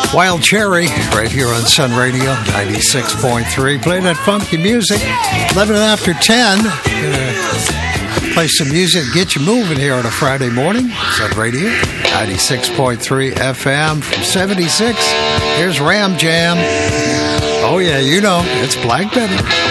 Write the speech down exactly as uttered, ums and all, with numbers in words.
Wild Cherry, right here on Sun Radio, ninety-six point three. Play that funky music. eleven after ten. Gonna play some music, get you moving here on a Friday morning. Sun Radio, ninety-six point three F M from seventy-six. Here's Ram Jam. Oh, yeah, you know, it's Black Betty.